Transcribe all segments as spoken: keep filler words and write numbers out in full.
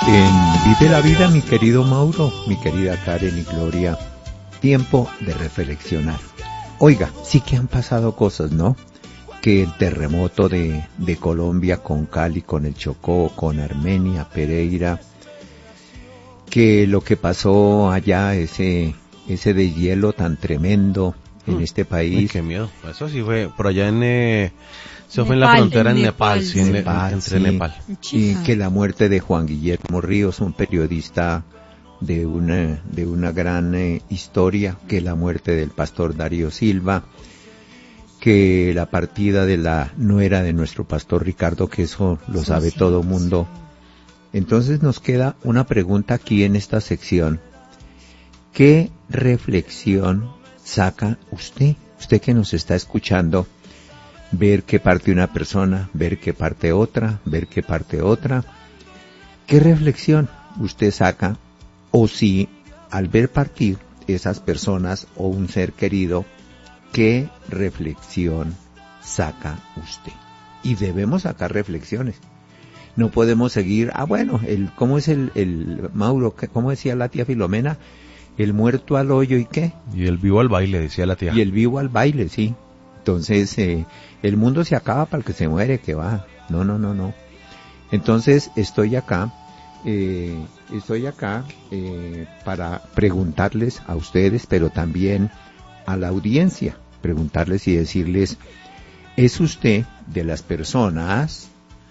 En Vive la Vida, mi querido Mauro, mi querida Karen y Gloria, tiempo de reflexionar. Oiga, sí que han pasado cosas, ¿no? Que el terremoto de, de Colombia con Cali, con el Chocó, con Armenia, Pereira, que lo que pasó allá, ese, ese deshielo tan tremendo en mm. este país. Ay, qué miedo, eso sí fue por allá en... Eh... Eso fue en la frontera en Nepal, Nepal, sí, en Nepal, entre sí. Nepal. Y que la muerte de Juan Guillermo Ríos, un periodista de una, de una gran eh, historia, que la muerte del pastor Darío Silva, que la partida de la nuera de nuestro pastor Ricardo, que eso lo sí, sabe sí, todo el mundo. Entonces nos queda una pregunta aquí en esta sección. ¿Qué reflexión saca usted? Usted que nos está escuchando, ver qué parte una persona, ver qué parte otra, ver qué parte otra. ¿Qué reflexión usted saca? O si al ver partir esas personas o un ser querido, ¿qué reflexión saca usted? Y debemos sacar reflexiones. No podemos seguir, ah bueno, el ¿cómo es el, el Mauro? ¿Cómo decía la tía Filomena? El muerto al hoyo y qué? Y el vivo al baile, decía la tía. Y el vivo al baile, sí. Entonces, eh, el mundo se acaba para el que se muere, que va. No, no, no, no. Entonces, estoy acá, eh, estoy acá eh, para preguntarles a ustedes, pero también a la audiencia, preguntarles y decirles, ¿es usted de las personas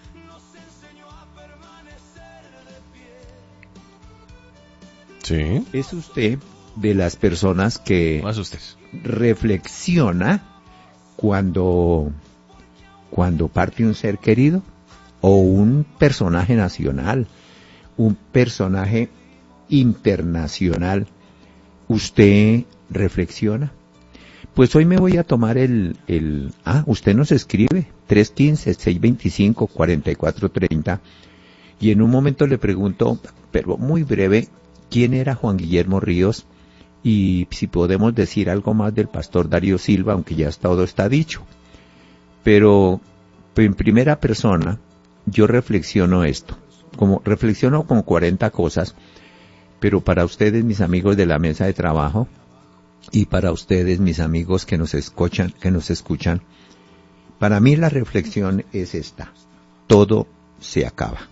Sí. ¿Es usted de las personas que Más usted. reflexiona cuando, cuando parte un ser querido o un personaje nacional, un personaje internacional? ¿Usted reflexiona? Pues hoy me voy a tomar el, el, ah, usted nos escribe, tres uno cinco, seis dos cinco, cuatro cuatro tres cero, y en un momento le pregunto, pero muy breve, ¿quién era Juan Guillermo Ríos? Y si podemos decir algo más del pastor Darío Silva, aunque ya todo está dicho. Pero en primera persona, yo reflexiono esto, como reflexiono con cuarenta cosas, pero para ustedes, mis amigos de la mesa de trabajo, y para ustedes, mis amigos que nos escuchan, que nos escuchan, para mí la reflexión es esta: todo se acaba.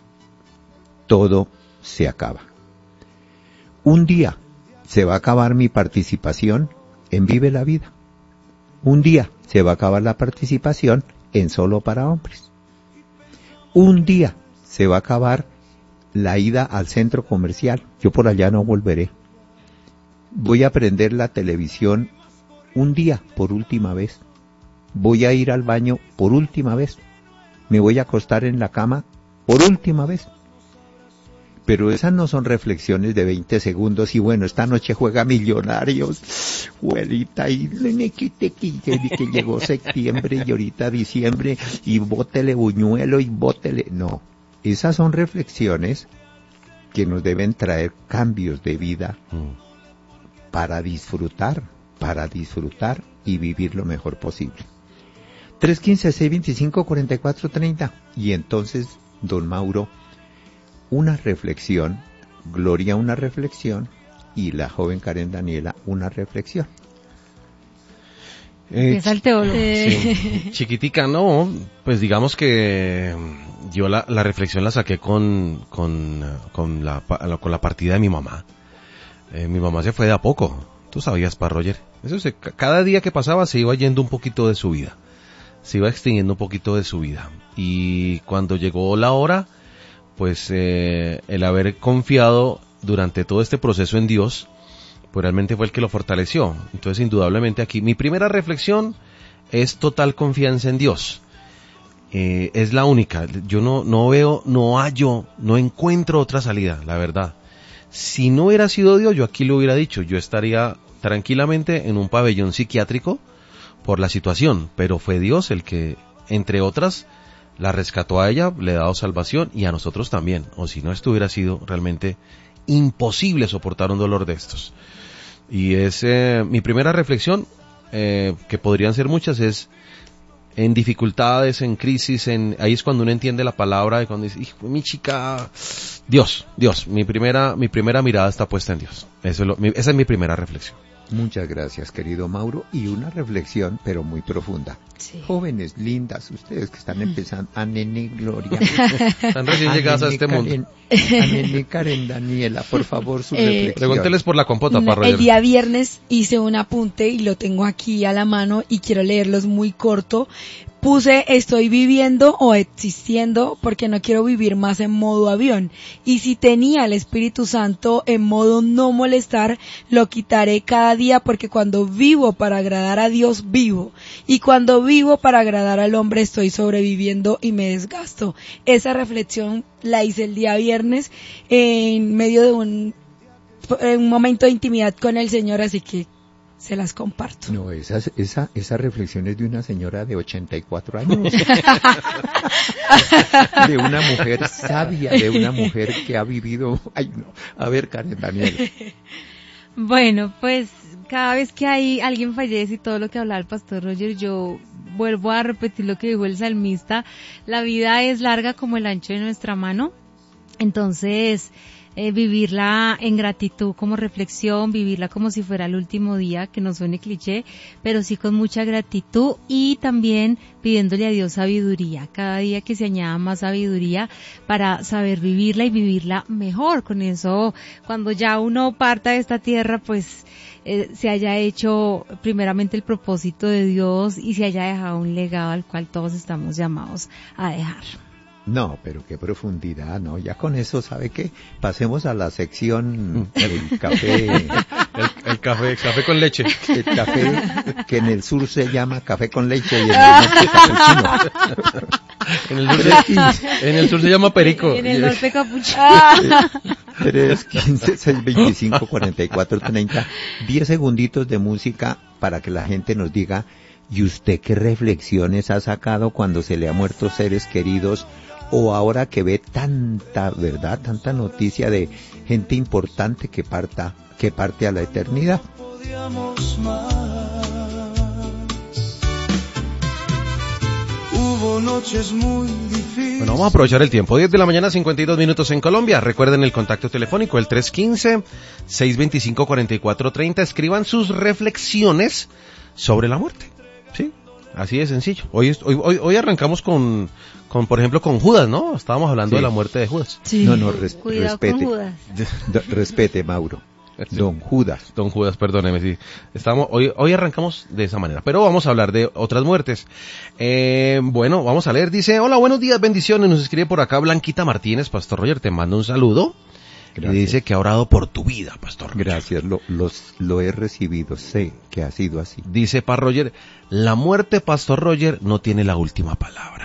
Todo se acaba. Un día se va a acabar mi participación en Vive la Vida. Un día se va a acabar la participación en Solo para Hombres. Un día se va a acabar la ida al centro comercial. Yo por allá no volveré. Voy a prender la televisión un día por última vez. Voy a ir al baño por última vez. Me voy a acostar en la cama por última vez. Pero esas no son reflexiones de veinte segundos y bueno, esta noche juega Millonarios, güerita, y me quité que llegó septiembre y ahorita diciembre y bótele buñuelo y bótele. No, esas son reflexiones que nos deben traer cambios de vida para disfrutar, para disfrutar y vivir lo mejor posible. tres uno cinco, seis dos cinco, cuatro cuatro tres cero. Y entonces, don Mauro, una reflexión, Gloria una reflexión y la joven Karen Daniela una reflexión. Eh, es el teólogo. Sí. Chiquitica, no, pues digamos que yo la, la reflexión la saqué con con con la con la partida de mi mamá. Eh, mi mamá se fue de a poco, tú sabías, pa Roger. Eso se, cada día que pasaba se iba yendo un poquito de su vida, se iba extinguiendo un poquito de su vida. Y cuando llegó la hora, pues eh, el haber confiado durante todo este proceso en Dios, pues realmente fue el que lo fortaleció. Entonces, indudablemente aquí, mi primera reflexión es total confianza en Dios. Eh, es la única. Yo no, no veo, no hallo, no encuentro otra salida, la verdad. Si no hubiera sido Dios, yo aquí lo hubiera dicho, yo estaría tranquilamente en un pabellón psiquiátrico por la situación, pero fue Dios el que, entre otras, la rescató a ella, le ha dado salvación y a nosotros también, o si no, esto hubiera sido realmente imposible soportar un dolor de estos. Y es eh, mi primera reflexión, eh, que podrían ser muchas, es en dificultades, en crisis, en ahí es cuando uno entiende la palabra y cuando dice, hijo, mi chica, Dios, Dios, mi primera, mi primera mirada está puesta en Dios. Eso es lo, mi, esa es mi primera reflexión. Muchas gracias, querido Mauro. Y una reflexión, pero muy profunda. Sí. Jóvenes lindas, ustedes que están empezando, a Nene Gloria. Están recién llegadas a este Karen, mundo. A Nene Karen Daniela, por favor, su eh, reflexión. Pregúnteles por la compota, no, para El día viernes hice un apunte y lo tengo aquí a la mano y quiero leerlos muy corto. Puse, estoy viviendo o existiendo porque no quiero vivir más en modo avión. Y si tenía el Espíritu Santo en modo no molestar, lo quitaré cada día porque cuando vivo para agradar a Dios, vivo. Y cuando vivo para agradar al hombre, estoy sobreviviendo y me desgasto. Esa reflexión la hice el día viernes en medio de un, un momento de intimidad con el Señor, así que se las comparto. No, esa, esa, esa reflexión es de una señora de ochenta y cuatro años. De una mujer sabia, de una mujer que ha vivido... Ay, no. A ver, Karen Daniel. Bueno, pues cada vez que hay alguien fallece y todo lo que hablaba el pastor Roger, yo vuelvo a repetir lo que dijo el salmista. La vida es larga como el ancho de nuestra mano. Entonces... Eh, vivirla en gratitud como reflexión, vivirla como si fuera el último día, que no suene cliché, pero sí con mucha gratitud y también pidiéndole a Dios sabiduría, cada día que se añada más sabiduría para saber vivirla y vivirla mejor. Con eso, cuando ya uno parta de esta tierra, pues eh, se haya hecho primeramente el propósito de Dios y se haya dejado un legado al cual todos estamos llamados a dejar. No, pero qué profundidad, ¿no? Ya con eso, ¿sabe qué? Pasemos a la sección del café. El, el café, café con leche. El café que en el sur se llama café con leche y en el norte capuchino. En el sur se, en el sur se llama perico. Y en el norte capuchino. tres, quince, seis, veinticinco, cuarenta y cuatro, treinta. diez segunditos de música para que la gente nos diga, ¿y usted qué reflexiones ha sacado cuando se le ha muerto seres queridos? O ahora que ve tanta verdad, tanta noticia de gente importante que parta, que parte a la eternidad. Hubo noches muy difíciles. Bueno, vamos a aprovechar el tiempo. diez de la mañana, cincuenta y dos minutos en Colombia. Recuerden el contacto telefónico, el tres uno cinco, seis dos cinco, cuatro cuatro tres cero. Escriban sus reflexiones sobre la muerte. ¿Sí? Así de sencillo. Hoy, hoy, hoy, hoy arrancamos con, con, por ejemplo, con Judas, ¿no? Estábamos hablando sí. de la muerte de Judas. Sí. No, no, res, Cuidado respete. con Judas. D- respete, Mauro. Sí. Don Judas. Don Judas, perdóneme, sí. Estamos, hoy, hoy arrancamos de esa manera, pero vamos a hablar de otras muertes. Eh, bueno, vamos a leer. Dice, hola, buenos días, bendiciones. Nos escribe por acá Blanquita Martínez. Pastor Roger, te mando un saludo. Gracias. Y dice que ha orado por tu vida, Pastor Roger. Gracias, lo, los, lo he recibido, sé que ha sido así. Dice Pastor Roger, la muerte, Pastor Roger, no tiene la última palabra.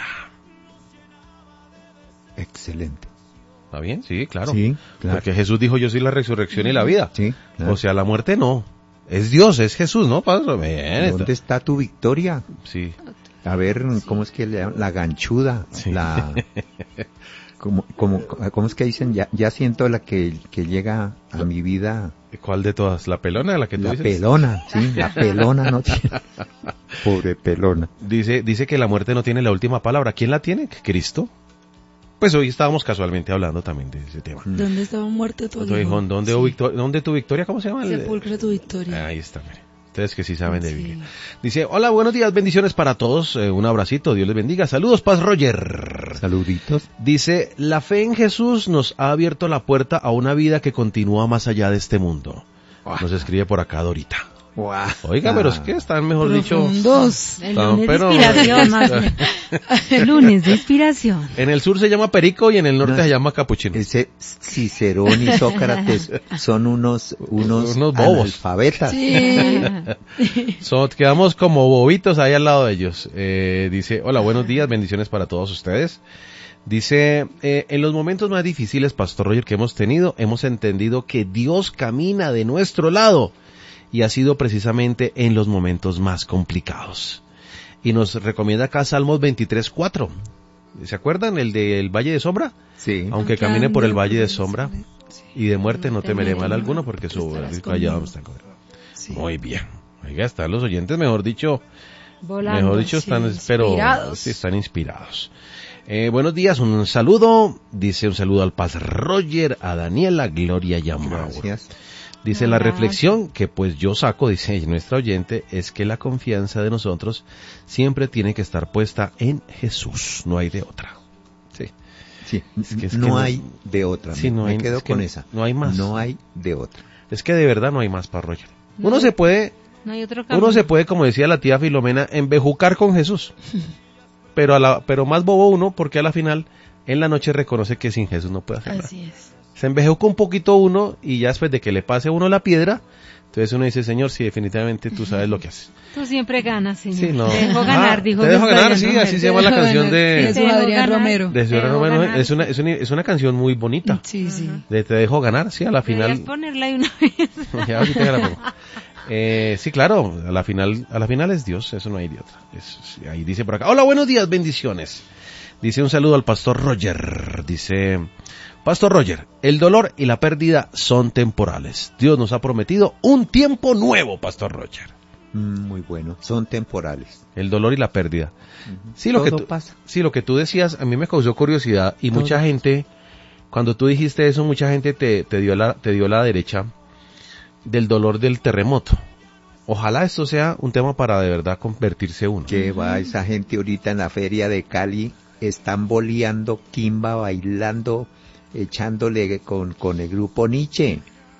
Excelente. ¿Está bien? Sí, claro. Sí, claro. Porque Jesús dijo, yo soy la resurrección y la vida. Sí, claro. O sea, la muerte no. Es Dios, es Jesús, ¿no, Pastor? Bien, ¿dónde está. está tu victoria? Sí. A ver, ¿cómo es que le llaman? La ganchuda, sí. la... Como, como, ¿Cómo es que dicen? Ya, ya siento la que, que llega a mi vida. ¿Cuál de todas? ¿La pelona? ¿La que tú la dices? pelona, sí, la pelona no tiene. Pobre pelona. Dice, dice que la muerte no tiene la última palabra. ¿Quién la tiene? ¿Cristo? Pues hoy estábamos casualmente hablando también de ese tema. ¿Dónde estaba muerto tu aguijón? ¿Dónde, sí. victor- ¿Dónde tu victoria? ¿Cómo se llama? Sepulcro tu victoria. Ahí está, mire. Ustedes que sí saben de sí. Biblia. Dice, hola, buenos días, bendiciones para todos, eh, un abracito, Dios les bendiga. Saludos, Paz Roger. Saluditos. Dice, la fe en Jesús nos ha abierto la puerta a una vida que continúa más allá de este mundo. Wow. Nos escribe por acá Dorita. Wow. Oiga, pero es que están, mejor Profundos. dicho... El lunes pero... de inspiración, más El lunes de inspiración. En el sur se llama perico y en el norte no, se llama capuchino. Ese Cicerón y Sócrates son unos unos, unos bobos. Analfabetas. Sí. So, quedamos como bobitos ahí al lado de ellos. Eh, dice, hola, buenos días, bendiciones para todos ustedes. Dice, eh, en los momentos más difíciles, Pastor Roger, que hemos tenido, hemos entendido que Dios camina de nuestro lado. Y ha sido precisamente en los momentos más complicados. Y nos recomienda acá Salmos veintitrés cuatro. ¿Se acuerdan? El del Valle de Sombra. Sí. Aunque camine por el Valle de Sombra y de muerte no temeré mal alguno porque su rico allá está. Muy bien. Oiga, están los oyentes, mejor dicho, Volando. Mejor dicho, sí, están, pero inspirados. sí, están inspirados. Eh, buenos días, un saludo, dice un saludo al Paz Roger, a Daniela, Gloria y a Mauro. Gracias. Dice la Gracias. reflexión que pues yo saco, dice nuestra oyente, es que la confianza de nosotros siempre tiene que estar puesta en Jesús, no hay de otra. Sí. Sí, Es que- es que no, no- hay de otra. Sí, me, no me hay- quedo es que con esa. no hay más. No hay de otra. Es que de verdad no hay más para Roger. No. Uno se puede, No hay otro camino. uno se puede, como decía la tía Filomena, embejucar con Jesús. Pero a la, pero más bobo uno, porque a la final, en la noche reconoce que sin Jesús no puede hacer nada. Así es. Se embejuca un poquito uno y ya después de que le pase a uno la piedra, entonces uno dice, Señor, sí, definitivamente tú sabes lo que haces. Tú siempre ganas, señor. Sí, no. Te dejo ganar, Ah, dijo te dejo Gustavo ganar, sí, Romero. así se llama la canción de- Jesús Te dejo Adrián ganar. Romero. De Ciudad Te dejo Romero, ganar. es una, es, una, es una canción muy bonita. Sí, sí. De Te dejo ganar, sí, a la Deberías final. ponerla de una vez. Ya, ahorita ya la pongo. Eh, sí, claro, a la final, a la final es Dios, eso no hay de otra. Es- sí, ahí dice por acá, hola, buenos días, bendiciones. Dice un saludo al pastor Roger. Dice, Pastor Roger, el dolor y la pérdida son temporales. Dios nos ha prometido un tiempo nuevo, Pastor Roger. Mm, Muy bueno. Son temporales. El dolor y la pérdida. Sí, lo Todo que tú, pasa. sí, lo que tú decías a mí me causó curiosidad y Todo mucha gente, cuando tú dijiste eso, mucha gente te, te dio la, te dio la derecha del dolor del terremoto. Ojalá esto sea un tema para de verdad convertirse uno. Que va esa gente ahorita en la feria de Cali, están boleando quimba, bailando, echándole con, con el grupo Nietzsche.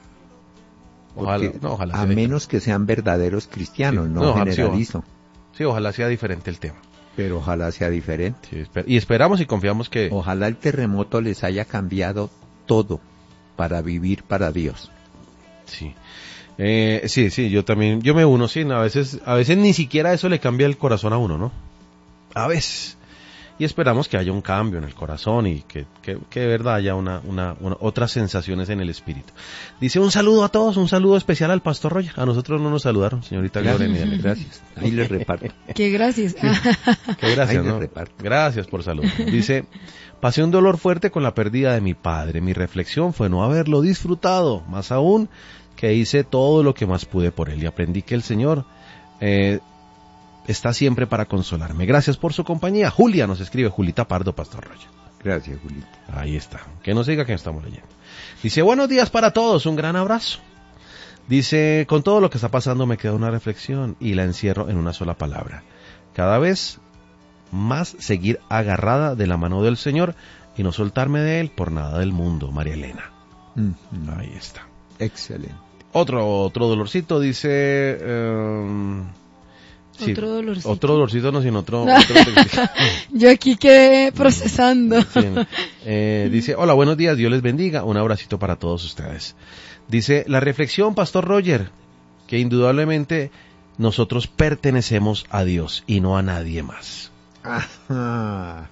Ojalá, Porque no, ojalá a sea menos que sean verdaderos cristianos, Sí, no, no, ojalá sí, generalizo, Sí, ojalá sea diferente el tema. pero ojalá sea diferente. Sí, esper- y esperamos y confiamos que... Ojalá el terremoto les haya cambiado todo para vivir para Dios. Sí. Eh, sí, sí, yo también, yo me uno, sí, a veces, a veces ni siquiera eso le cambia el corazón a uno, ¿no? A veces. Y esperamos que haya un cambio en el corazón y que, que, que de verdad haya una, una, una- otras sensaciones en el espíritu. Dice un saludo a todos, un saludo especial al pastor Roger. A nosotros no nos saludaron, señorita Gloria. ni a mí. Gracias. Ahí les reparto. Qué gracias. Qué gracias, Ahí les ¿no? reparto. Gracias por saludar. Dice, pasé un dolor fuerte con la pérdida de mi padre. Mi reflexión fue no haberlo disfrutado, más aún que hice todo lo que más pude por él y aprendí que el Señor eh, está siempre para consolarme. Gracias por su compañía. Julia nos escribe, Julita Pardo, Pastor Roger. Gracias, Julita. Ahí está. Que nos diga que estamos leyendo. Dice, buenos días para todos, un gran abrazo. Dice, con todo lo que está pasando me queda una reflexión y la encierro en una sola palabra. Cada vez más seguir agarrada de la mano del Señor y no soltarme de Él por nada del mundo. María Elena. Mm, Ahí está. Excelente. Otro, otro dolorcito, dice... em, sí, Otro dolorcito. Otro dolorcito, no, sino otro... otro Yo aquí quedé procesando. Sí. Eh, dice, hola, buenos días, Dios les bendiga, un abracito para todos ustedes. Dice, la reflexión, Pastor Roger, que indudablemente nosotros pertenecemos a Dios y no a nadie más. Ajá.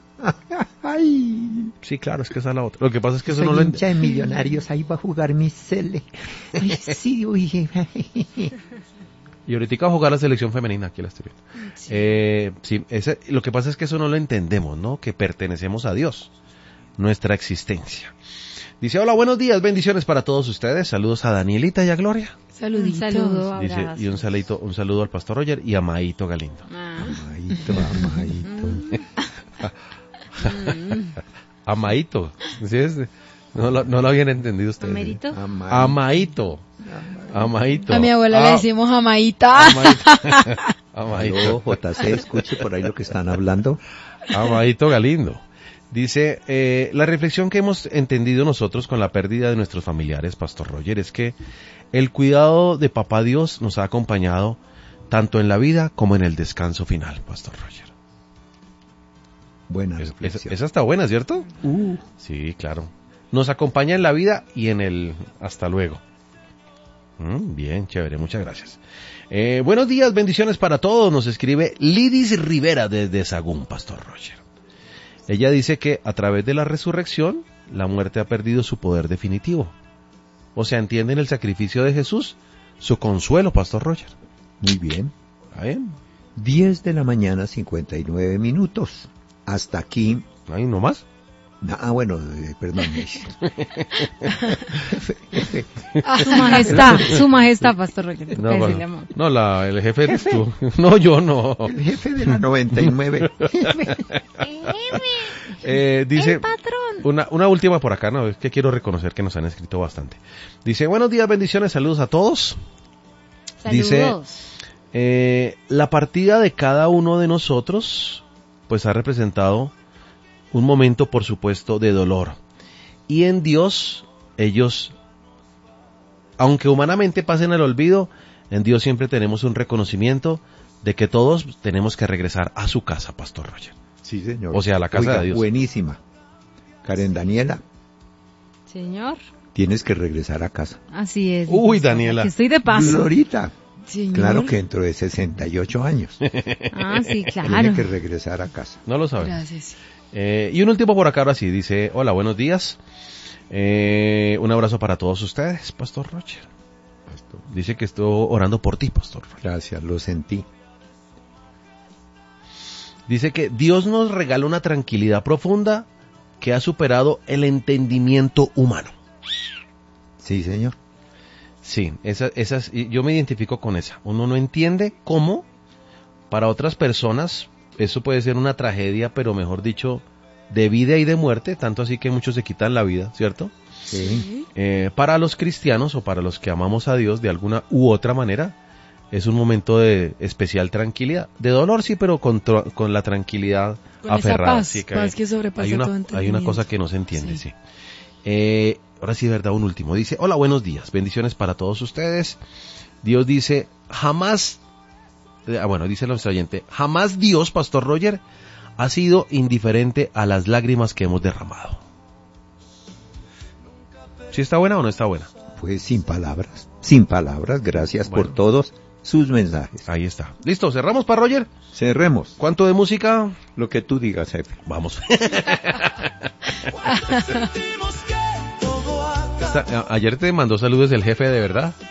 Ay. Sí, claro, es que esa es la otra. Lo que pasa es que eso Soy no lo hincha entiendo. de Millonarios, ahí va a jugar mi Cele. Ay, sí, uy. Y ahorita va a jugar la selección femenina, aquí la estoy viendo. Sí, eh, sí ese, lo que pasa es que eso no lo entendemos, ¿no? Que pertenecemos a Dios, nuestra existencia. Dice, hola, buenos días, bendiciones para todos ustedes. Saludos a Danielita y a Gloria. Saluditos. Un saludo, Dice, abrazo. y un saludito, un saludo al Pastor Roger y a Maito Galindo. Ah. Amadito, amadito. Amaito. ¿Sí es? No, lo, no lo habían entendido ustedes. ¿Amerito? Amaito. Amaito. A mi abuela le Ah, decimos amaita. Amaito. Aló, Amaito. J C, escuche por ahí lo que están hablando. Amaito Galindo. Dice, eh, la reflexión que hemos entendido nosotros con la pérdida de nuestros familiares, Pastor Roger, es que el cuidado de Papá Dios nos ha acompañado tanto en la vida como en el descanso final, Pastor Roger. Buena Es- reflexión. esa, esa está buena, ¿cierto? Uh, Sí, claro. Nos acompaña en la vida y en el hasta luego. Mm, bien, chévere, muchas gracias. Eh, buenos días, bendiciones para todos. Nos escribe Lidis Rivera desde Sagún, Pastor Roger. Ella dice que a través de la resurrección, la muerte ha perdido su poder definitivo. O sea, entienden el sacrificio de Jesús, su consuelo, Pastor Roger. muy bien. ¿Está bien? diez de la mañana, cincuenta y nueve minutos. Hasta aquí ¿Ahí no más? Ah, bueno, eh, perdón. Su majestad, su majestad, Pastor Roger. No, bueno, no la, el jefe eres tú. No, yo no. El jefe de la noventa y nueve. eh, dice, el patrón. Una, una última por acá, no, es que quiero reconocer que nos han escrito bastante. Dice, buenos días, bendiciones, saludos a todos. Saludos. Dice, eh, la partida de cada uno de nosotros, pues ha representado un momento, por supuesto, de dolor. Y en Dios, ellos, aunque humanamente pasen el olvido, en Dios siempre tenemos un reconocimiento de que todos tenemos que regresar a su casa, Pastor Roger. Sí, señor. O sea, a la casa Oiga, de Dios. Buenísima. Karen Daniela, Señor. tienes que regresar a casa. Así es. Uy, pastor, Daniela. aquí estoy de paso. Glorita. Señor. Claro que dentro de sesenta y ocho años. Ah, sí, claro. Tiene que regresar a casa. No lo sabes. Gracias. Eh, y un último por acá ahora sí, dice, hola, buenos días. Eh, un abrazo para todos ustedes, Pastor Roger. Pastor. Dice que estoy orando por ti, Pastor Roger. Gracias, lo sentí. Dice que Dios nos regala una tranquilidad profunda que ha superado el entendimiento humano. Sí, señor. Sí, esa, esas, yo me identifico con esa. Uno no entiende cómo para otras personas eso puede ser una tragedia, pero mejor dicho, de vida y de muerte, tanto así que muchos se quitan la vida, ¿cierto? Sí. Eh, para los cristianos o para los que amamos a Dios de alguna u otra manera, es un momento de especial tranquilidad. De dolor sí, pero con, tro- con la tranquilidad Con aferrada. esa paz, Sí, que paz que sobrepasa hay una, todo hay entendimiento. una cosa que no se entiende, sí. Sí. Eh, ahora sí, verdad, un último. Dice, hola, buenos días, bendiciones para todos ustedes. Dios dice, jamás, eh, ah, bueno, dice nuestro oyente, jamás Dios, Pastor Roger, ha sido indiferente a las lágrimas que hemos derramado. ¿Sí está buena o no está buena? Pues sin palabras, sin palabras, gracias Bueno. por todos sus mensajes. Ahí está. Listo, cerramos para Roger. Cerremos. ¿Cuánto de música? Lo que tú digas, jefe. Vamos. sentimos que todo acaba. Esta- a- ayer te mandó saludos el jefe de verdad.